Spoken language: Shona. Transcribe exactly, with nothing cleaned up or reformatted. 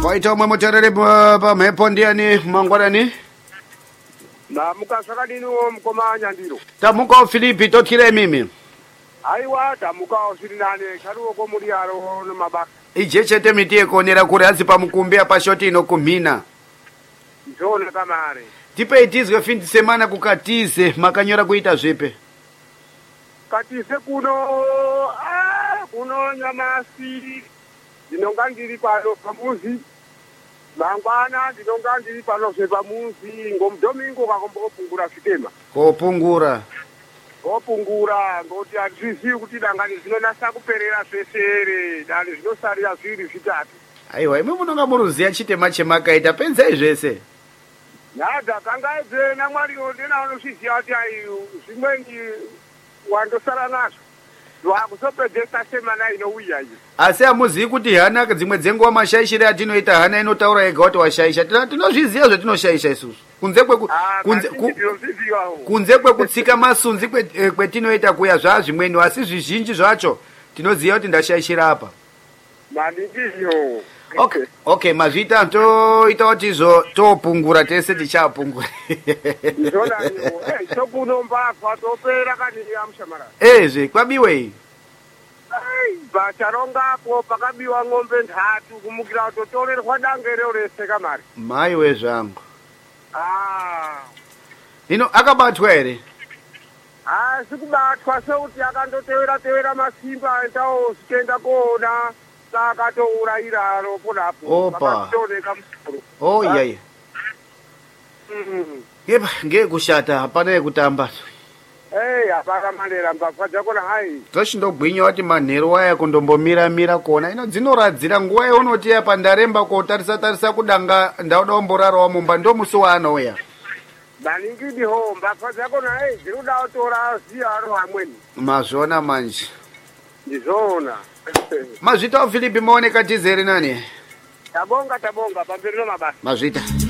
Waita umwe muterere pa mhepo ndiani mangwanani? Na mukasakadini wo mkomanya ndiro. Tamuka Filipi tokire mimi. Aiwa tamuka osirinane karuo ko muri aro no mabaka. Ijechete mitie konera kuri hasi pa mukumbia pa shoti inokumina. Nzona kamare. Tipe itizwe fin de semana kukatize makanyora kuita zvepe. Katize kuno ah kuno nyamasi. Dinonga ndiri pano pamuzi. Mangwana dinonga ndiri pano pamuzi ngomdomingo kakombopungura sitema. Kopungura. Opungura ngoti atizivi kuti dangani zvinonasa kuperera zvesere dani zvinosarira zviri zvitatu. Aiwa imwe munonga muruziya chitema chemakaita penzai zvese. Nada kangaidze namwari ndena unosviziya kuti ayi zvimweni wandosara nazvo wakuzopedzesa semana inouya iyo. Asi amuzivi kuti hana dzimwe dzenguva mashaishire atinoita hana inotaura yega kuti washaisha. Tinozviziva zvatinoshaisha isusu. Kunze kweku kunze kunze kwekutsika masunzi kwetinoita kuya zvazvimweni asi zvizhinji zvacho tinoziva kuti ndashaishira apa. Mandizvo. Okay, okay, mazvita toita kuti zo topungura tese tichapungura. Ndizvona iyo. Eh, tokunombafa topera kanini amshamara. Eh, zve kwabiwe. Ai, bacharongapo pakabiwa ng'ombe ntatu kumukira totorerwa dangerero rese kamari. Mai wezvangu. Ah. Ino akabatwa ere? Ah, sikubatwa seuti akandotevera tevera masimba entawo sitenda kuona saka tourayira ro ponapo. Opa. Oh ah. yeah. Mhm. Yeba ngekushata hapana yekutamba. Eh, apaka manera mbafadza kona hai. Toshindogwinya kuti manheru waya kundombomira mira kona. Ino dzinoradzira nguwa yaunoti apa ndaremba kotarisa tarisa kudanga ndauda omborarawo mumba ndo musi waanouya. Daningidi ho mbafadza kona hai ndiruda kutora ziya ro amweni. Mazvona manje. Ndizona. Mazvita Filipi maoneka tizere nani? Tabonga tabonga pamberi no mabasa. Mazvita.